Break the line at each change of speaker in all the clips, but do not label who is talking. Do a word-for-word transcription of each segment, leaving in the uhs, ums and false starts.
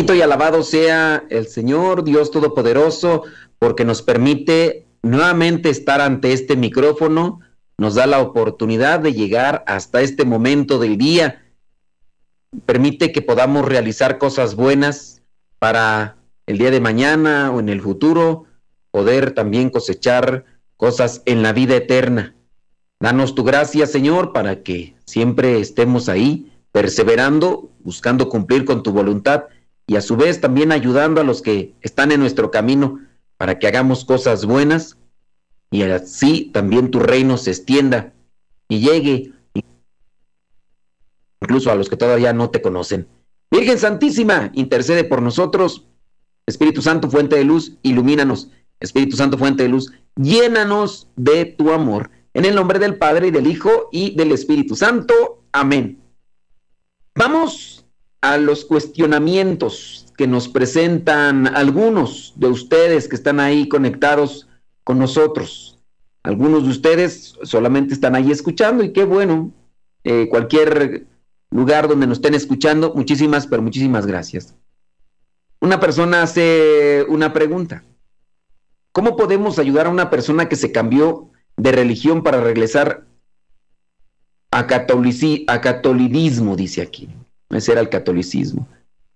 Bendito y alabado sea el Señor, Dios Todopoderoso, porque nos permite nuevamente estar ante este micrófono, nos da la oportunidad de llegar hasta este momento del día, permite que podamos realizar cosas buenas para el día de mañana o en el futuro, poder también cosechar cosas en la vida eterna. Danos tu gracia, Señor, para que siempre estemos ahí, perseverando, buscando cumplir con tu voluntad y a su vez también ayudando a los que están en nuestro camino para que hagamos cosas buenas y así también tu reino se extienda y llegue incluso a los que todavía no te conocen. Virgen Santísima, intercede por nosotros. Espíritu Santo, fuente de luz, ilumínanos. Espíritu Santo, fuente de luz, llénanos de tu amor. En el nombre del Padre, y del Hijo, y del Espíritu Santo. Amén. Vamos a los cuestionamientos que nos presentan algunos de ustedes que están ahí conectados con nosotros. Algunos de ustedes solamente están ahí escuchando, y qué bueno. Eh, cualquier lugar donde nos estén escuchando, muchísimas, pero muchísimas gracias. Una persona hace una pregunta. ¿Cómo podemos ayudar a una persona que se cambió de religión para regresar a, catolici- a catolicismo? Dice aquí. Ese era el catolicismo.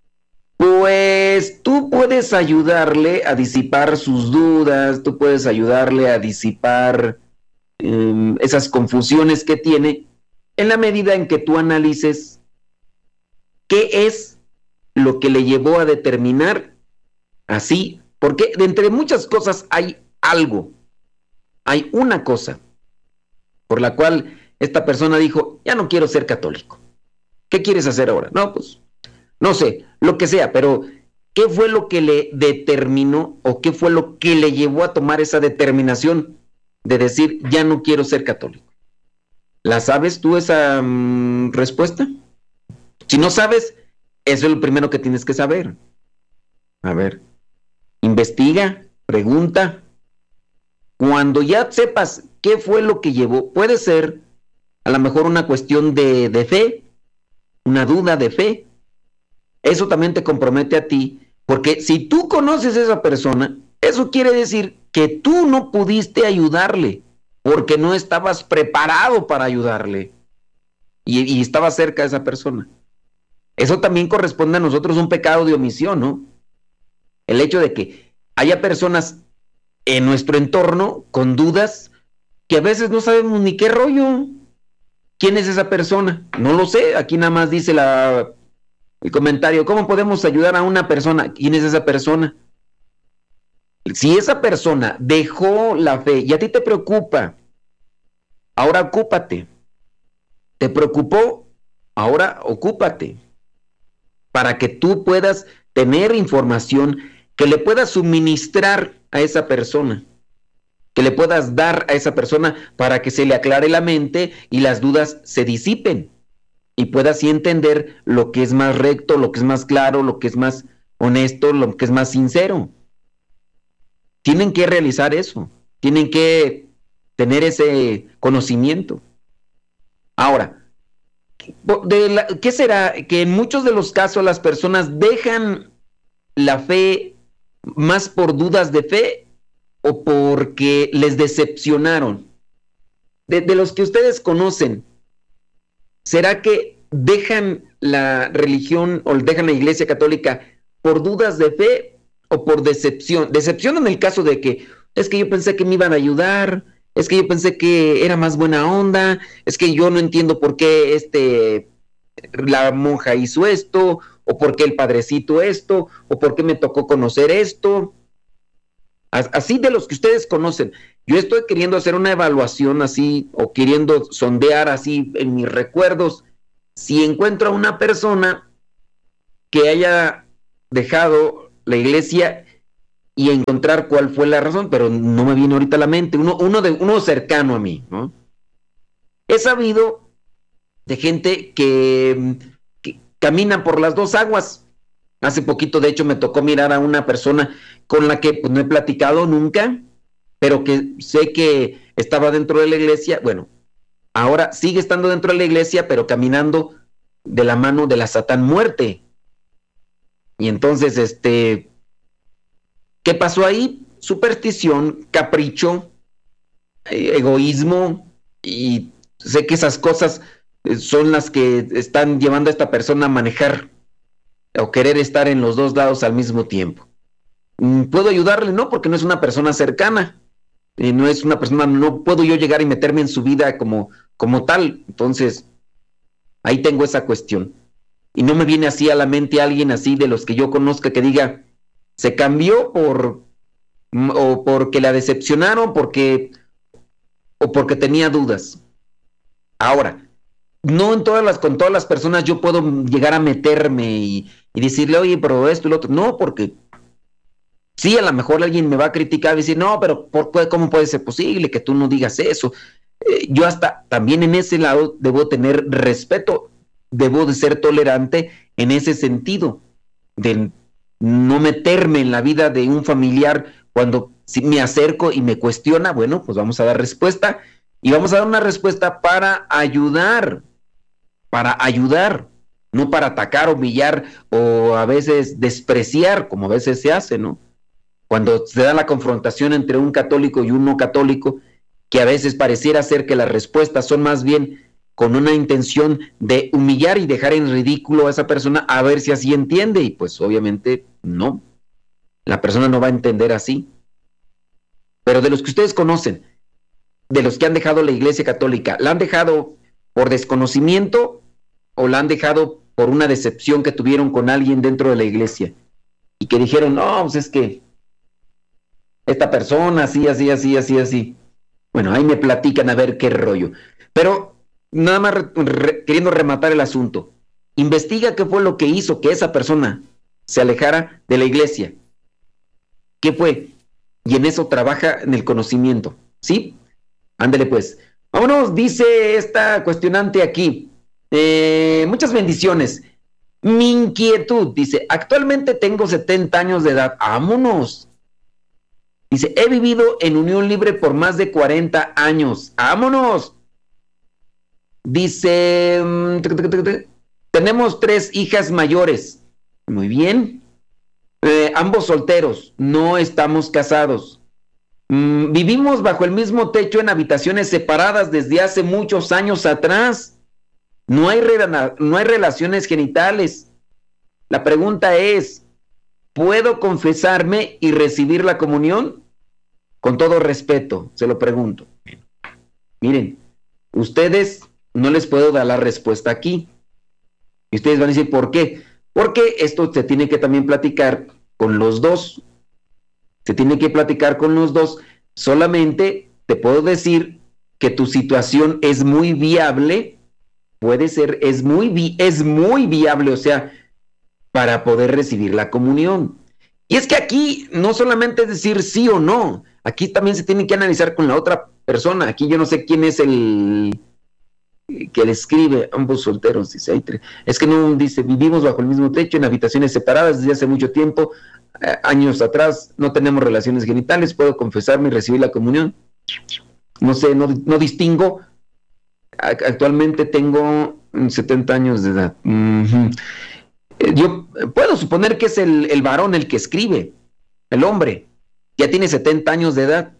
Pues tú puedes ayudarle a disipar sus dudas, tú puedes ayudarle a disipar eh, esas confusiones que tiene, en la medida en que tú analices qué es lo que le llevó a determinar así, porque de entre muchas cosas hay algo, hay una cosa por la cual esta persona dijo, ya no quiero ser católico. ¿Qué quieres hacer ahora? No, pues, no sé, lo que sea, pero ¿qué fue lo que le determinó o qué fue lo que le llevó a tomar esa determinación de decir, ya no quiero ser católico? ¿La sabes tú esa um, respuesta? Si no sabes, eso es lo primero que tienes que saber. A ver, investiga, pregunta. Cuando ya sepas qué fue lo que llevó, puede ser a lo mejor una cuestión de, de fe, una duda de fe. Eso también te compromete a ti, porque si tú conoces a esa persona, eso quiere decir que tú no pudiste ayudarle, porque no estabas preparado para ayudarle y, y estabas cerca de esa persona. Eso también corresponde a nosotros un pecado de omisión, ¿no? El hecho de que haya personas en nuestro entorno con dudas que a veces no sabemos ni qué rollo. ¿Quién es esa persona? No lo sé. Aquí nada más dice la, el comentario. ¿Cómo podemos ayudar a una persona? ¿Quién es esa persona? Si esa persona dejó la fe y a ti te preocupa, ahora ocúpate. ¿Te preocupó? Ahora ocúpate. Para que tú puedas tener información que le puedas suministrar a esa persona, que le puedas dar a esa persona para que se le aclare la mente y las dudas se disipen y pueda así entender lo que es más recto, lo que es más claro, lo que es más honesto, lo que es más sincero. Tienen que realizar eso, tienen que tener ese conocimiento. Ahora, de la, ¿qué será? Que en muchos de los casos las personas dejan la fe más por dudas de fe o porque les decepcionaron. De, de los que ustedes conocen, ¿será que dejan la religión o dejan la Iglesia Católica por dudas de fe o por decepción? Decepción en el caso de que es que yo pensé que me iban a ayudar, es que yo pensé que era más buena onda, es que yo no entiendo por qué este, la monja hizo esto, o por qué el padrecito esto, o por qué me tocó conocer esto. Así de los que ustedes conocen. Yo estoy queriendo hacer una evaluación así, o queriendo sondear así en mis recuerdos, si encuentro a una persona que haya dejado la iglesia y encontrar cuál fue la razón, pero no me viene ahorita a la mente, uno, uno, de, uno cercano a mí, ¿no? He sabido de gente que, que camina por las dos aguas. Hace poquito, de hecho, me tocó mirar a una persona con la que pues, no he platicado nunca, pero que sé que estaba dentro de la iglesia. Bueno, ahora sigue estando dentro de la iglesia, pero caminando de la mano de la Satán muerte. Y entonces, este, ¿qué pasó ahí? Superstición, capricho, eh, egoísmo, y sé que esas cosas eh, son las que están llevando a esta persona a manejar o querer estar en los dos lados al mismo tiempo. Mm, ¿Puedo ayudarle? No, porque no es una persona cercana. Eh, no es una persona, no puedo yo llegar y meterme en su vida como, como tal. Entonces, ahí tengo esa cuestión. Y no me viene así a la mente alguien así de los que yo conozca que diga, se cambió por, mm, o porque la decepcionaron, porque, o porque tenía dudas. Ahora, no en todas las, con todas las personas yo puedo llegar a meterme y, y decirle, oye, pero esto y lo otro. No, porque sí, a lo mejor alguien me va a criticar y decir, no, pero ¿por qué, ¿cómo puede ser posible que tú no digas eso? Eh, yo hasta también en ese lado debo tener respeto, debo de ser tolerante en ese sentido, de no meterme en la vida de un familiar cuando si me acerco y me cuestiona, bueno, pues vamos a dar respuesta y vamos a dar una respuesta para ayudar, para ayudar, no para atacar, humillar o a veces despreciar, como a veces se hace, ¿no? Cuando se da la confrontación entre un católico y un no católico, que a veces pareciera ser que las respuestas son más bien con una intención de humillar y dejar en ridículo a esa persona a ver si así entiende, y pues obviamente no, la persona no va a entender así. Pero de los que ustedes conocen, de los que han dejado la Iglesia Católica, ¿la han dejado por desconocimiento o la han dejado por una decepción que tuvieron con alguien dentro de la iglesia? Y que dijeron, no, pues es que esta persona, así, así, así, así, así. Bueno, ahí me platican a ver qué rollo. Pero nada más re, re, queriendo rematar el asunto, investiga qué fue lo que hizo que esa persona se alejara de la iglesia. ¿Qué fue? Y en eso trabaja en el conocimiento, ¿sí? Ándale pues. Vámonos, dice esta cuestionante aquí. Eh, muchas bendiciones. Mi inquietud, dice, actualmente tengo setenta años de edad. ¡Vámonos! Dice, he vivido en unión libre por más de cuarenta años. ¡Vámonos! Dice, tenemos tres hijas mayores. Muy bien. Eh, ambos solteros, no estamos casados. Mm, vivimos bajo el mismo techo en habitaciones separadas desde hace muchos años atrás. No hay, re- no hay relaciones genitales. La pregunta es, ¿puedo confesarme y recibir la comunión? Con todo respeto, se lo pregunto. Miren, ustedes no les puedo dar la respuesta aquí. Y ustedes van a decir, ¿por qué? Porque esto se tiene que también platicar con los dos. Se tiene que platicar con los dos. Solamente te puedo decir que tu situación es muy viable. Puede ser, es muy, vi- es muy viable, o sea, para poder recibir la comunión. Y es que aquí no solamente es decir sí o no, aquí también se tiene que analizar con la otra persona. Aquí yo no sé quién es el que le escribe, ambos solteros, dice, hay tres. Es que no, dice, vivimos bajo el mismo techo, en habitaciones separadas desde hace mucho tiempo, eh, años atrás, no tenemos relaciones genitales, puedo confesarme y recibir la comunión. No sé, no, no distingo. Actualmente tengo setenta años de edad. Uh-huh. Yo puedo suponer que es el, el varón el que escribe, el hombre, ya tiene setenta años de edad.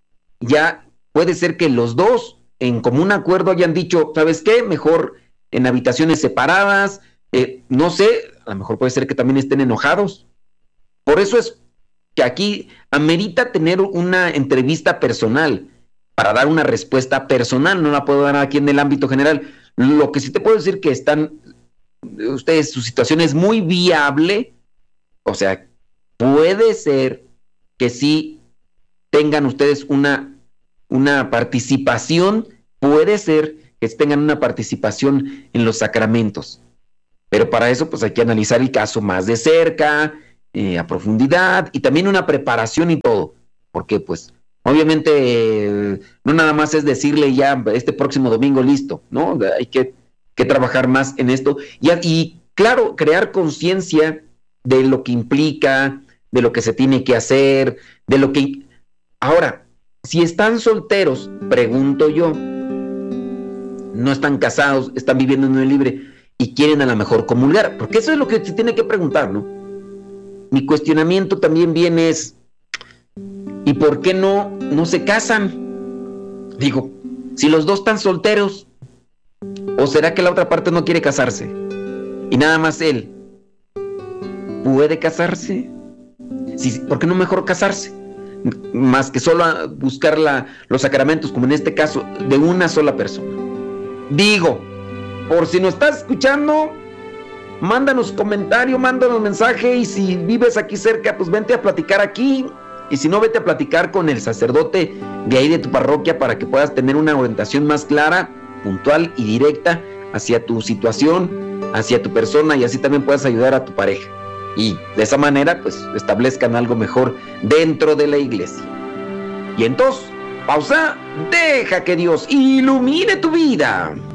Ya puede ser que los dos en común acuerdo hayan dicho, ¿sabes qué? Mejor en habitaciones separadas, eh, no sé, a lo mejor puede ser que también estén enojados. Por eso es que aquí amerita tener una entrevista personal para dar una respuesta personal, no la puedo dar aquí en el ámbito general. Lo que sí te puedo decir que están, ustedes, su situación es muy viable, o sea, puede ser que sí tengan ustedes una, una participación, puede ser que tengan una participación en los sacramentos, pero para eso pues hay que analizar el caso más de cerca, eh, a profundidad, y también una preparación y todo, porque pues obviamente eh, no nada más es decirle ya este próximo domingo listo, ¿no? Hay que, que trabajar más en esto y, y claro, crear conciencia de lo que implica, de lo que se tiene que hacer, de lo que... Ahora, si están solteros, pregunto yo, no están casados, están viviendo en unión libre y quieren a lo mejor comulgar, porque eso es lo que se tiene que preguntar, ¿no? mi cuestionamiento también viene es, ¿y por qué no, no se casan? Digo, si los dos están solteros, ¿o será que la otra parte no quiere casarse? Y nada más él puede casarse. Sí, ¿por qué no mejor casarse? Más que solo buscar la, los sacramentos, como en este caso, de una sola persona. Digo, por si nos estás escuchando, mándanos comentario, mándanos mensaje, y si vives aquí cerca, pues vente a platicar aquí, y si no, vete a platicar con el sacerdote de ahí de tu parroquia para que puedas tener una orientación más clara, puntual y directa hacia tu situación, hacia tu persona, y así también puedas ayudar a tu pareja. Y de esa manera, pues, establezcan algo mejor dentro de la iglesia. Y entonces, pausa, deja que Dios ilumine tu vida.